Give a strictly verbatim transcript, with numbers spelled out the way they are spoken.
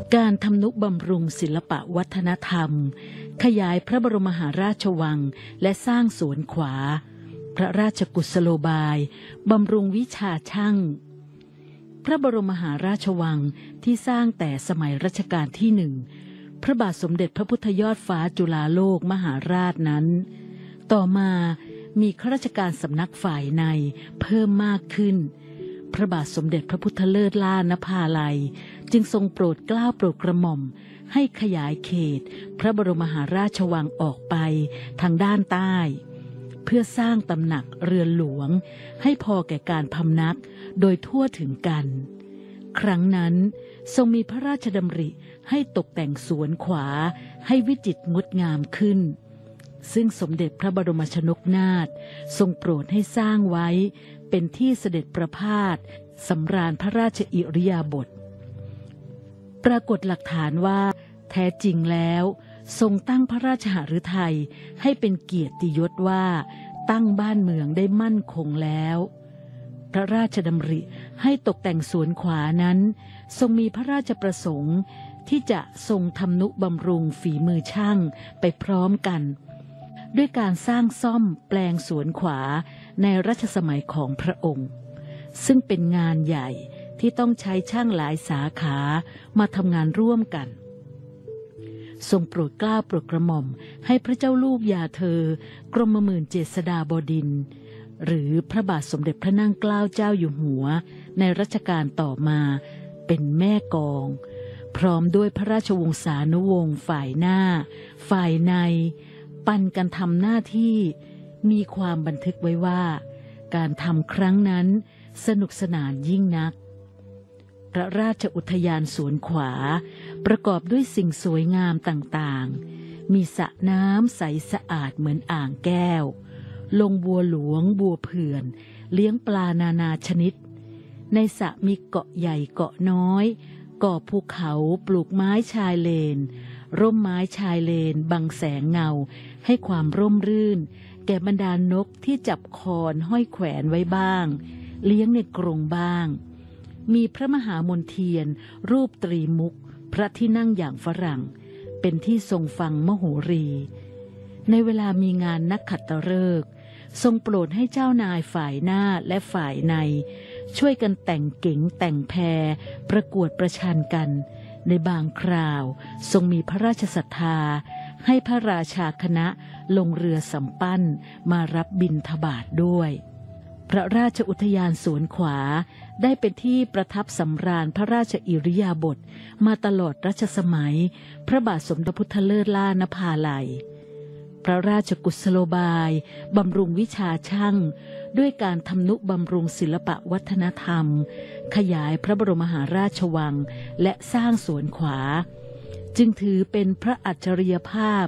การทำนุบำรุงศิลปวัฒนธรรมขยายพระบรมมหาราชวังและสร้างสวนขวาพระราชกุศโลบายบำรุงวิชาช่างพระบรมมหาราชวังที่สร้างแต่สมัยรัชกาลที่หนึ่งพระบาทสมเด็จพระพุทธยอดฟ้าจุฬาโลกมหาราชนั้นต่อมามีข้าราชการสำนักฝ่ายในเพิ่มมากขึ้นพระบาทสมเด็จพระพุทธเลิศล่านภาลัยจึงทรงโปรดเกล้าโปรดกระหม่อมให้ขยายเขตพระบรมมหาราชวังออกไปทางด้านใต้เพื่อสร้างตำหนักเรือนหลวงให้พอแก่การพำนักโดยทั่วถึงกันครั้งนั้นทรงมีพระราชดำริให้ตกแต่งสวนขวาให้วิจิตรงดงามขึ้นซึ่งสมเด็จพระบรมชนกนาถทรงโปรดให้สร้างไว้เป็นที่เสด็จประพาสสำราญพระราชอิริยาบถปรากฏหลักฐานว่าแท้จริงแล้วทรงตั้งพระราชหฤทัยให้เป็นเกียรติยศว่าตั้งบ้านเมืองได้มั่นคงแล้วพระราชดำริให้ตกแต่งสวนขวานั้นทรงมีพระราชประสงค์ที่จะทรงทำนุบำรุงฝีมือช่างไปพร้อมกันด้วยการสร้างซ่อมแปลงสวนขวาในรัชสมัยของพระองค์ซึ่งเป็นงานใหญ่ที่ต้องใช้ช่างหลายสาขามาทำงานร่วมกันทรงโปรดเกล้าโปรดกระหม่อมให้พระเจ้าลูกยาเธอกรมหมื่นเจษฎาบดินทร์หรือพระบาทสมเด็จพระนั่งเกล้าเจ้าอยู่หัวในรัชกาลต่อมาเป็นแม่กองพร้อมด้วยพระราชวงศานุวงศ์ฝ่ายหน้าฝ่ายในปันกันทำหน้าที่มีความบันทึกไว้ว่าการทำครั้งนั้นสนุกสนานยิ่งนักพระราชอุทยานสวนขวาประกอบด้วยสิ่งสวยงามต่างๆมีสระน้ำใสสะอาดเหมือนอ่างแก้วลงบัวหลวงบัวเผื่อนเลี้ยงปลานานาชนิดในสระมีเกาะใหญ่เกาะน้อยก่อภูเขาปลูกไม้ชายเลนร่มไม้ชายเลนบังแสงเงาให้ความร่มรื่นแก่บรรดานกที่จับคอนห้อยแขวนไว้บ้างเลี้ยงในกรงบ้างมีพระมหามนเทียนรูปตรีมุกพระที่นั่งอย่างฝรั่งเป็นที่ทรงฟังมโหรีในเวลามีงานนักขัตฤกษ์ทรงโปรดให้เจ้านายฝ่ายหน้าและฝ่ายในช่วยกันแต่งเก๋งแต่งแพรประกวดประชันกันในบางคราวทรงมีพระราชศรัทธาให้พระราชาคณะลงเรือสำปั้นมารับบิณฑบาตด้วยพระราชอุทยานสวนขวาได้เป็นที่ประทับสำราญพระราชอิริยาบถมาตลอดรัชสมัยพระบาทสมเด็จพระพุทธเลิศล่านภาลัยพระราชกุศโลบายบำรุงวิชาช่างด้วยการทำนุบำรุงศิลปวัฒนธรรมขยายพระบรมมหาราชวังและสร้างสวนขวาจึงถือเป็นพระอัจฉริยภาพ